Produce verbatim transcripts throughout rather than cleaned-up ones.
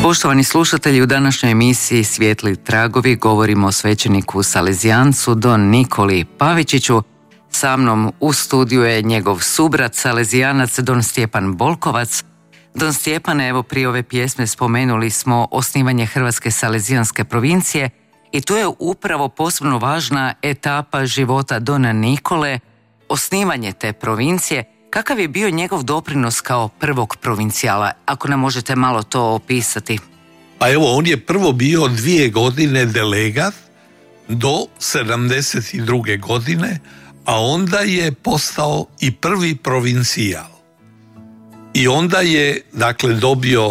Poštovani slušatelji, u današnjoj emisiji Svijetli tragovi govorimo o svećeniku Salezijancu Don Nikoli Pavičiću. Sa mnom u studiju je njegov subrat Salezijanac Don Stjepan Bolkovac. Don Stjepane, evo prije ove pjesme spomenuli smo osnivanje Hrvatske Salezijanske provincije i tu je upravo posebno važna etapa života Dona Nikole, osnivanje te provincije. Kakav je bio njegov doprinos kao prvog provincijala, ako nam možete malo to opisati? Pa evo, on je prvo bio dvije godine delegat do sedamdeset druge godine, a onda je postao i prvi provincijal. I onda je, dakle, dobio,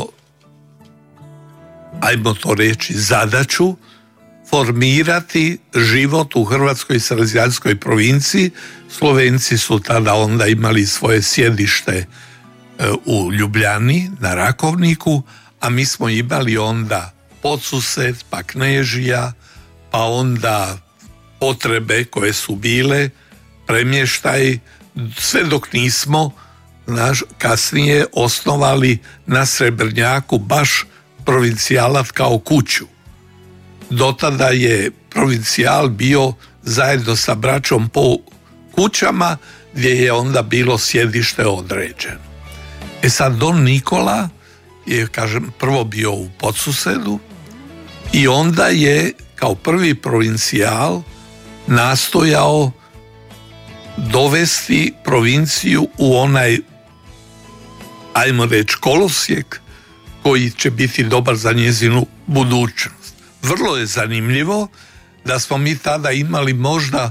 ajmo to reći, zadaću formirati život u Hrvatskoj Salezijanskoj provinciji. Slovenci su tada onda imali svoje sjedište u Ljubljani, na Rakovniku, a mi smo imali onda Podsused, pa Knežija, pa onda potrebe koje su bile, premještaj, sve dok nismo naš, kasnije osnovali na Srebrnjaku baš provincijalat kao kuću. Do tada je provincijal bio zajedno sa braćom po kućama gdje je onda bilo sjedište određeno. E sad, Don Nikola je, kažem, prvo bio u Podsusedu i onda je kao prvi provincijal nastojao dovesti provinciju u onaj, ajmo reći, kolosijek koji će biti dobar za njezinu budućnost. Vrlo je zanimljivo da smo mi tada imali možda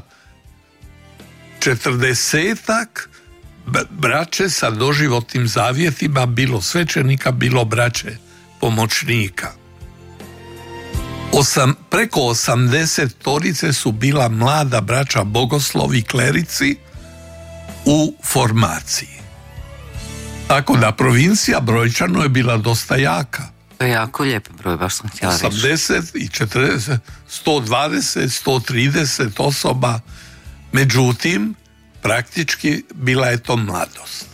četrdesetak braće sa doživotnim zavjetima, bilo svećenika, bilo braće pomoćnika. Osam, preko osamdeset torice su bila mlada braća bogoslovi, klerici u formaciji. Tako da provincija brojčano je bila dosta jaka. To je jako lijep broj, baš sam htjela reći. osamdeset i četrdeset, sto dvadeset, sto trideset osoba, međutim, praktički bila je to mladost.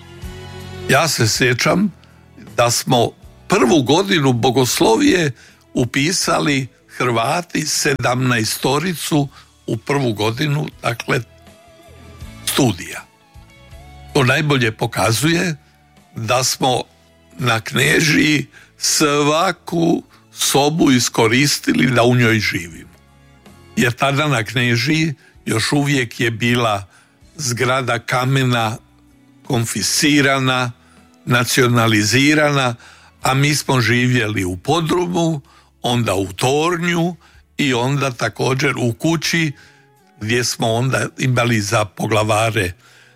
Ja se sjećam da smo prvu godinu bogoslovije upisali Hrvati sedamnaestoricu u prvu godinu, dakle, studija. To najbolje pokazuje da smo na Knežiji svaku sobu iskoristili da u njoj živimo. Jer tada na Knežiji još uvijek je bila zgrada kamena konfiscirana, nacionalizirana, a mi smo živjeli u podrumu, onda u tornju i onda također u kući gdje smo onda imali za poglavare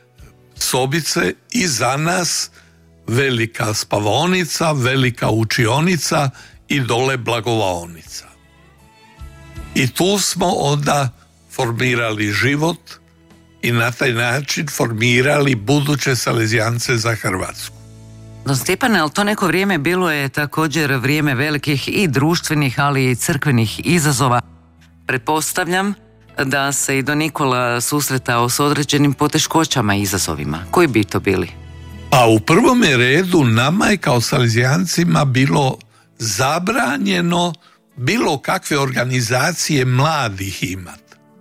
sobice i za nas velika spavaonica, velika učionica i dole blagovaonica. I tu smo onda formirali život i na taj način formirali buduće Salezijance za Hrvatsku. Don Stjepane, ali to neko vrijeme bilo je također vrijeme velikih i društvenih, ali i crkvenih izazova. Pretpostavljam da se i Don Nikola susretao s određenim poteškoćama i izazovima. Koji bi to bili? A u prvom redu nama je kao Salezijancima bilo zabranjeno bilo kakve organizacije mladih imati,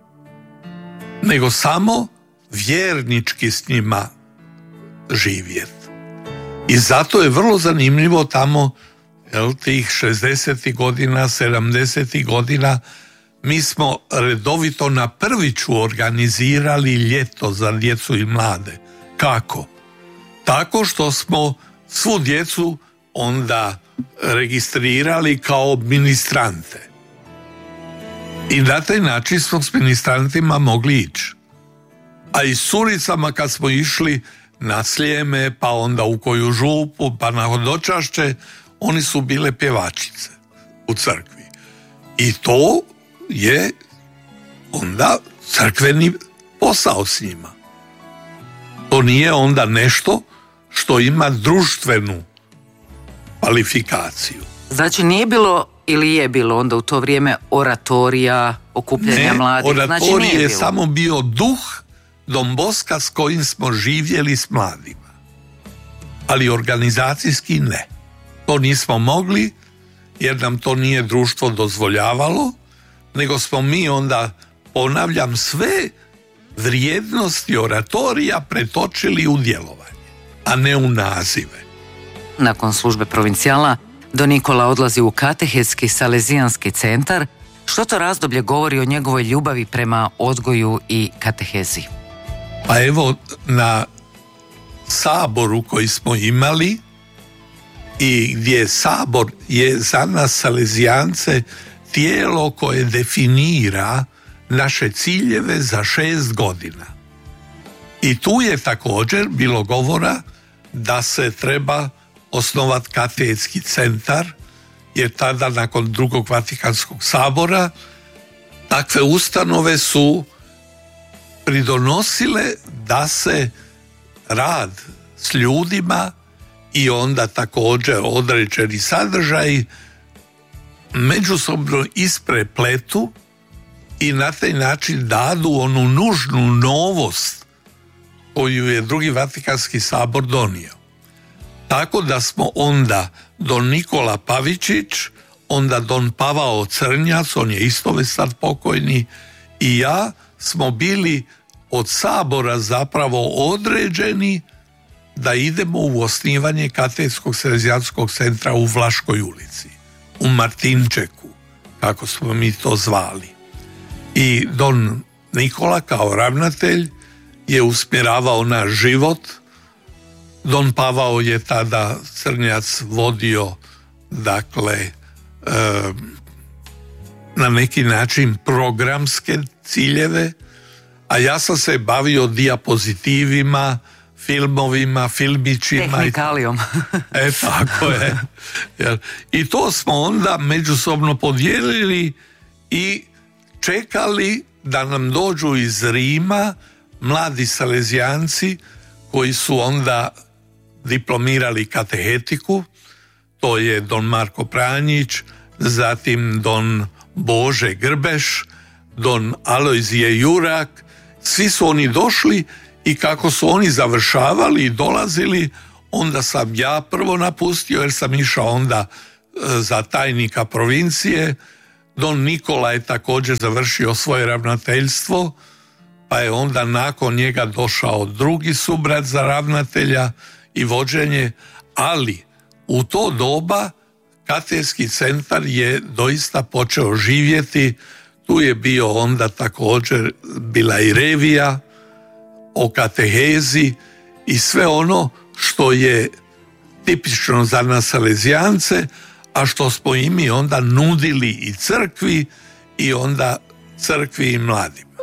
nego samo vjernički s njima živjeti. I zato je vrlo zanimljivo tamo, jel, tih šezdesetih godina, sedamdesetih godina, mi smo redovito na Prviću organizirali ljeto za djecu i mlade. Kako? Tako što smo svu djecu onda registrirali kao ministrante. I na taj način smo s ministrantima mogli ići. A i s curicama kad smo išli na Sljeme, pa onda u Koju župu, pa na Hodočašće, oni su bile pjevačice u crkvi. I to je onda crkveni posao s njima. To nije onda nešto što ima društvenu kvalifikaciju. Znači nije bilo ili je bilo onda u to vrijeme oratorija, okupljanja ne, mladih? Oratorije znači, nije je bilo. samo bio duh Don Boska s kojim smo živjeli s mladima. Ali organizacijski ne. To nismo mogli jer nam to nije društvo dozvoljavalo, nego smo mi onda, ponavljam, sve vrijednosti oratorija pretočili u djelovanje, a ne u nazive. Nakon službe provincijala, Don Nikola odlazi u katehetski salezijanski centar. Što to razdoblje govori o njegovoj ljubavi prema odgoju i katehezi? Pa evo, na saboru koji smo imali i gdje sabor je za nas salezijance tijelo koje definira naše ciljeve za šest godina. I tu je također bilo govora da se treba osnovati katehetski centar, jer tada nakon drugog Vatikanskog sabora takve ustanove su pridonosile da se rad s ljudima i onda također određeni sadržaj međusobno isprepletu i na taj način dadu onu nužnu novost koju je drugi Vatikanski sabor donio. Tako da smo onda don Nikola Pavičić, onda don Pavao Crnjac, on je isto već sad pokojni, i ja smo bili od sabora zapravo određeni da idemo u osnivanje katehetskog salezijanskog centra u Vlaškoj ulici, u Martinčeku, kako smo mi to zvali. I don Nikola kao ravnatelj je usmjeravao naš život. Don Pavao je tada Crnjac vodio, dakle, e, na neki način programske ciljeve, a ja sam se bavio dijapozitivima, filmovima, filmićima. Tehnikalijom. E, tako je. I to smo onda međusobno podijelili i čekali da nam dođu iz Rima mladi salezijanci koji su onda diplomirali katehetiku. To je don Marko Pranjić, zatim don Bože Grbeš, don Alojzije Jurak. Svi su oni došli i kako su oni završavali i dolazili, onda sam ja prvo napustio jer sam išao onda za tajnika provincije. Don Nikola je također završio svoje ravnateljstvo, pa je onda nakon njega došao drugi subrat za ravnatelja i vođenje, ali u to doba katehetski centar je doista počeo živjeti. Tu je bio onda također bila i revija o katehezi i sve ono što je tipično za nas salezijance, a što smo i mi onda nudili i crkvi i onda crkvi i mladima.